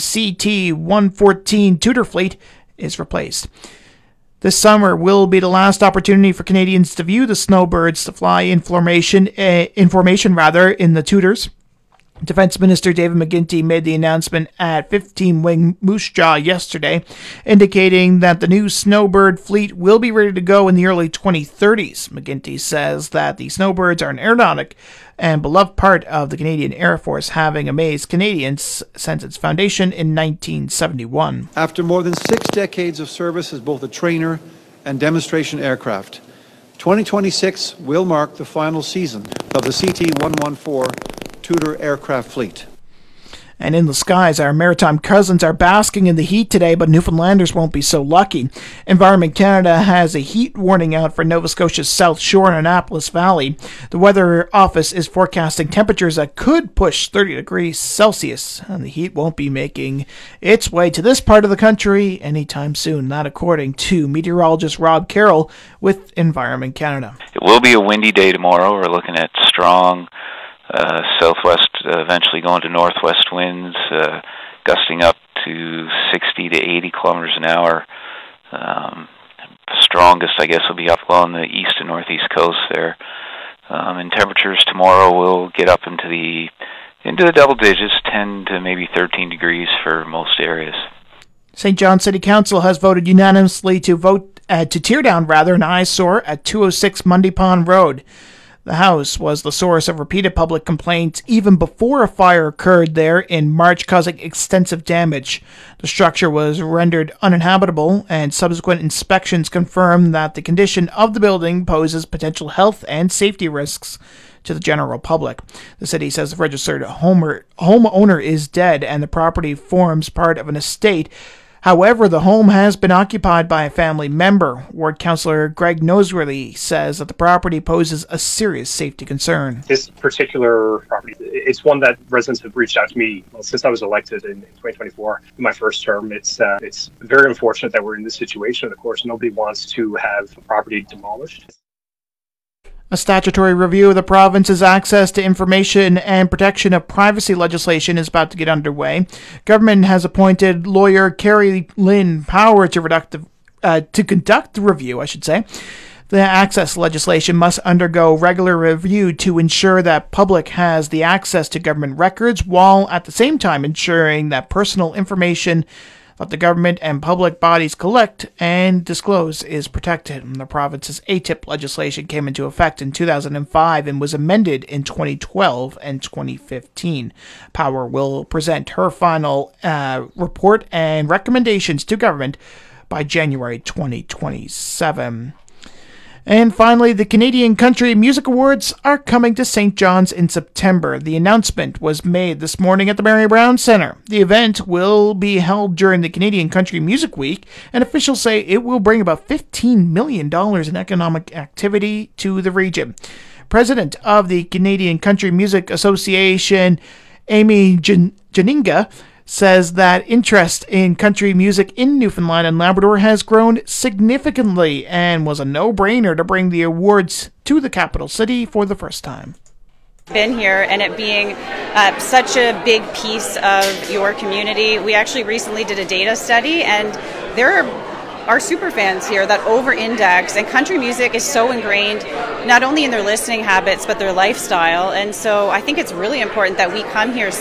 CT-114 Tudor fleet is replaced. This summer will be the last opportunity for Canadians to view the Snowbirds to fly in formation in the Tudors. Defense Minister David McGuinty made the announcement at 15-wing Moose Jaw yesterday, indicating that the new Snowbird fleet will be ready to go in the early 2030s. McGuinty says that the Snowbirds are an aeronautic and beloved part of the Canadian Air Force, having amazed Canadians since its foundation in 1971. After more than 6 decades of service as both a trainer and demonstration aircraft, 2026 will mark the final season of the CT-114 Tudor aircraft fleet. And in the skies, our maritime cousins are basking in the heat today, but Newfoundlanders won't be so lucky. Environment Canada has a heat warning out for Nova Scotia's South Shore and Annapolis Valley. The Weather Office is forecasting temperatures that could push 30 degrees Celsius, and the heat won't be making its way to this part of the country anytime soon. That according to meteorologist Rob Carroll with Environment Canada. It will be a windy day tomorrow. We're looking at strong southwest, eventually going to northwest winds, gusting up to 60 to 80 kilometers an hour. Strongest, I guess, will be up along the east and northeast coast there. And temperatures tomorrow will get up into the double digits, 10 to maybe 13 degrees for most areas. St. John City Council has voted unanimously to tear down an eyesore at 206 Mundy Pond Road. The house was the source of repeated public complaints even before a fire occurred there in March, causing extensive damage. The structure was rendered uninhabitable, and subsequent inspections confirmed that the condition of the building poses potential health and safety risks to the general public. The city says the registered homeowner is dead and the property forms part of an estate. However, the home has been occupied by a family member. Ward Councillor Greg Noseworthy says that the property poses a serious safety concern. This particular property, it's one that residents have reached out to me since I was elected in 2024, in my first term. It's very unfortunate that we're in this situation. Of course, nobody wants to have a property demolished. A statutory review of the province's access to information and protection of privacy legislation is about to get underway. Government has appointed lawyer Carrie Lynn Power to conduct the review, The access legislation must undergo regular review to ensure that public has the access to government records, while at the same time ensuring that personal information that the government and public bodies collect and disclose is protected. The province's ATIP legislation came into effect in 2005 and was amended in 2012 and 2015. Power will present her final report and recommendations to government by January 2027. And finally, the Canadian Country Music Awards are coming to St. John's in September. The announcement was made this morning at the Mary Brown Centre. The event will be held during the Canadian Country Music Week, and officials say it will bring about $15 million in economic activity to the region. President of the Canadian Country Music Association, Amy Janinga, says that interest in country music in Newfoundland and Labrador has grown significantly and was a no-brainer to bring the awards to the capital city for the first time. Been here and it being such a big piece of your community. We actually recently did a data study, and there are super fans here that over-index, and country music is so ingrained not only in their listening habits but their lifestyle, and so I think it's really important that we come here